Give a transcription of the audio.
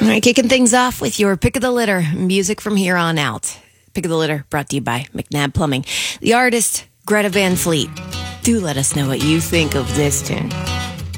All right, kicking things off with your pick of the litter, music from here on out. Pick of the litter brought to you by McNabb Plumbing. The artist, Greta Van Fleet. Do let us know what you think of this tune.